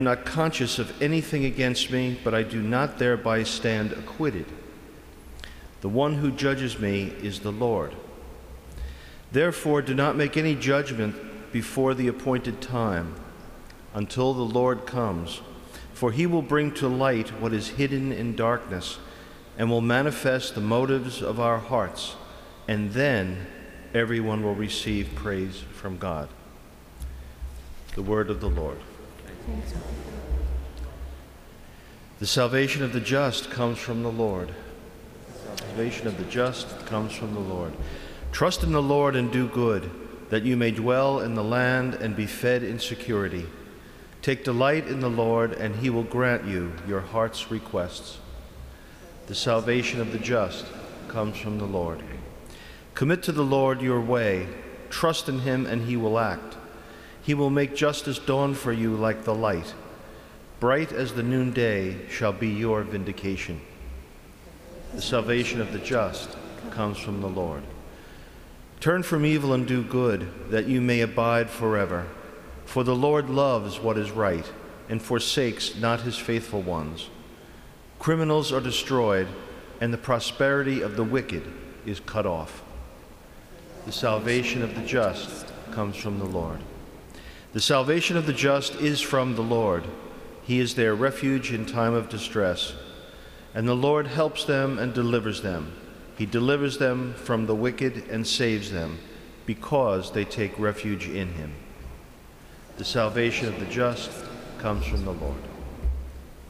not conscious of anything against me, but I do not thereby stand acquitted. The one who judges me is the Lord. Therefore, do not make any judgment before the appointed time, until the Lord comes, for he will bring to light what is hidden in darkness, and will manifest the motives of our hearts, and then everyone will receive praise from God. The word of the Lord. The salvation of the just comes from the Lord. The salvation of the just comes from the Lord. Trust in the Lord and do good, that you may dwell in the land and be fed in security. Take delight in the Lord, and he will grant you your heart's requests. The salvation of the just comes from the Lord. Commit to the Lord your way. Trust in him, and he will act. He will make justice dawn for you like the light. Bright as the noonday shall be your vindication. The salvation of the just comes from the Lord. Turn from evil and do good, that you may abide forever. For the Lord loves what is right, and forsakes not his faithful ones. Criminals are destroyed, and the prosperity of the wicked is cut off. The salvation of the just comes from the Lord. The salvation of the just is from the Lord. He is their refuge in time of distress. And the Lord helps them and delivers them. He delivers them from the wicked and saves them, because they take refuge in him. The salvation of the just comes from the Lord.